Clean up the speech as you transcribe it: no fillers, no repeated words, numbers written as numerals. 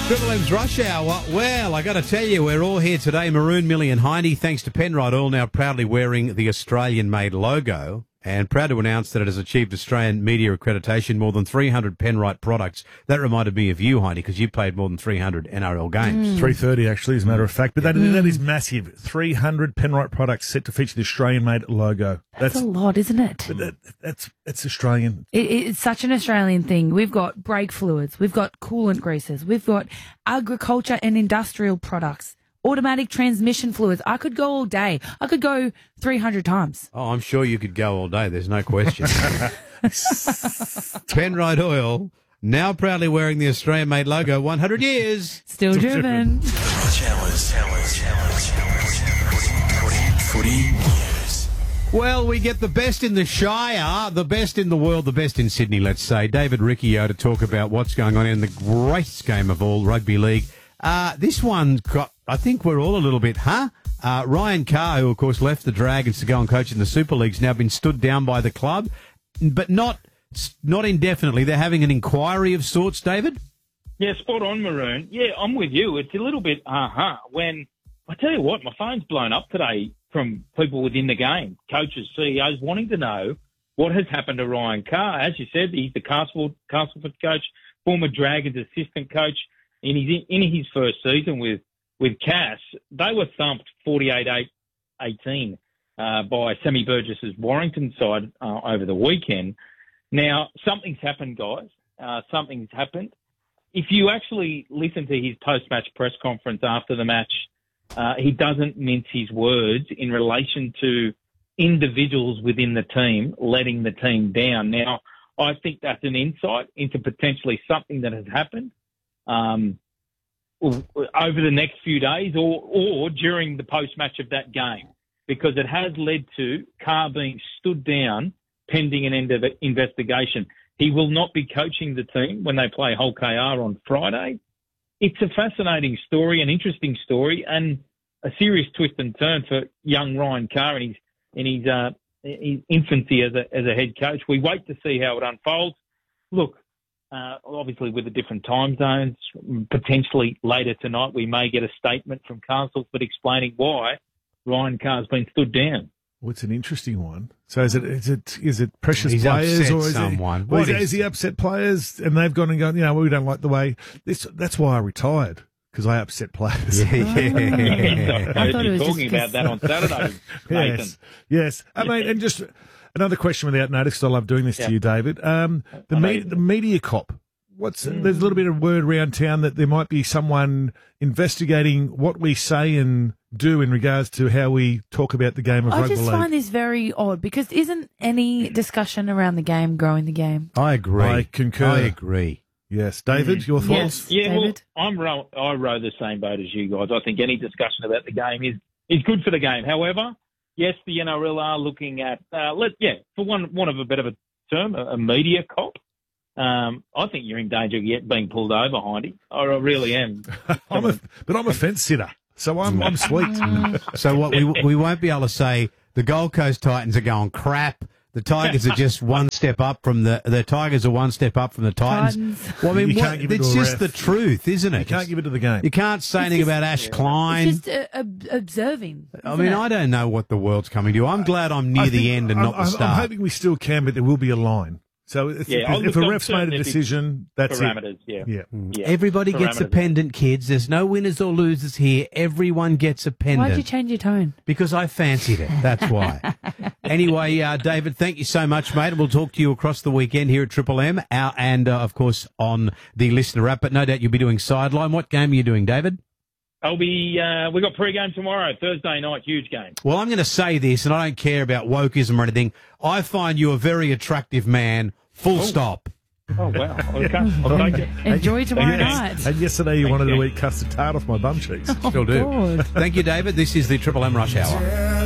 Triple M's Rush Hour. Well, I got to tell you, we're all here today, Maroon, Millie and Hindy, thanks to Penrite Oil, now proudly wearing the Australian-made logo, and proud to announce that it has achieved Australian media accreditation, more than 300 Penrite products. That reminded me of you, Hindy, because you played more than 300 NRL games. 330, actually, as a matter of fact. But that is massive. 300 Penrite products set to feature the Australian-made logo. That's a lot, isn't it? That's Australian. It's such an Australian thing. We've got brake fluids. We've got coolant greases. We've got agriculture and industrial products. Automatic transmission fluids. I could go all day. I could go 300 times. Oh, I'm sure you could go all day. There's no question. Penrite Oil, now proudly wearing the Australian-made logo, 100 years. Still driven. Rush Hours. Footy News. Well, we get the best in the Shire, the best in the world, the best in Sydney, let's say. David Riccio to talk about what's going on in the greatest game of all, rugby league. This one got, I think we're all a little bit, Ryan Carr, who of course left the Dragons to go and coach in the Super League's now been stood down by the club, but not indefinitely. They're having an inquiry of sorts, David? Yeah, spot on, Maroon. Yeah, I'm with you. It's a little bit when, I tell you what, my phone's blown up today from people within the game, coaches, CEOs, wanting to know what has happened to Ryan Carr. As you said, he's the Castleford coach, former Dragons assistant coach. In his first season with Cass, they were thumped 48-18 by Sammy Burgess's Warrington side over the weekend. Now, something's happened, guys. Something's happened. If you actually listen to his post-match press conference after the match, he doesn't mince his words in relation to individuals within the team letting the team down. Now, I think that's an insight into potentially something that has happened over the next few days or during the post-match of that game, because it has led to Carr being stood down pending an end of investigation. He will not be coaching the team when they play Hull KR on Friday. It's a fascinating story, an interesting story, and a serious twist and turn for young Ryan Carr in his infancy as a head coach. We wait to see how it unfolds. Look, obviously with the different time zones, potentially later tonight we may get a statement from Castleford explaining why Ryan Carr's been stood down. Well, it's an interesting one. So is it precious He's players upset or is someone. Is he upset players and they've gone and gone, we don't like the way this? That's why I retired, because I upset players. I thought it was talking about that on Saturday, Nathan. Yes. I mean, and just another question without notice, because I love doing this to you, David. The media cop. There's a little bit of word around town that there might be someone investigating what we say and do in regards to how we talk about the game of rugby league. I just find this very odd, because isn't any discussion around the game growing the game? I agree. I concur. I agree. Yes. David, your thoughts? Yes, Yeah, David? well, I row the same boat as you guys. I think any discussion about the game is good for the game. However, yes, the NRL are looking at, for one of a bit of a term, a media cop. I think you're in danger of being pulled over, Hindy. I really am. But I'm a fence sitter, so I'm sweet. So what we won't be able to say the Gold Coast Titans are going crap. The Tigers are just one step up from the Tigers are one step up from the Titans. Well, I mean, You can't give it it's to a just ref. the truth, isn't it? You can't give it to the game. You can't say anything about Ash Klein. It's just observing. I mean, I don't know what the world's coming to. I'm glad I'm near the end and not the start. I'm hoping we still can, but there will be a line. So if a ref's made a decision, that's parameters, it. Yeah. Everybody gets a Parameters. pendant, kids. There's no winners or losers here. Everyone gets a pendant. Why'd you change your tone? Because I fancied it. That's why. Anyway, David, thank you so much, mate. We'll talk to you across the weekend here at Triple M and, of course, on the Listener app. But no doubt you'll be doing Sideline. What game are you doing, David? we got pre-game tomorrow, Thursday night, huge game. Well, I'm going to say this, and I don't care about wokeism or anything. I find you a very attractive man, full stop. Oh, wow. Okay. I'll take it. Enjoy tomorrow night. And yesterday you wanted to eat custard tart off my bum cheeks. Still do. God. Thank you, David. This is the Triple M Rush Hour.